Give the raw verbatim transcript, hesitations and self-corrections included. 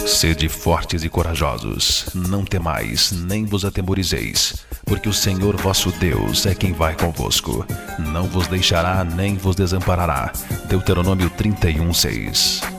Sede fortes e corajosos, não temais, nem vos atemorizeis, porque o Senhor vosso Deus é quem vai convosco. Não vos deixará nem vos desamparará. Deuteronômio trinta e um, seis.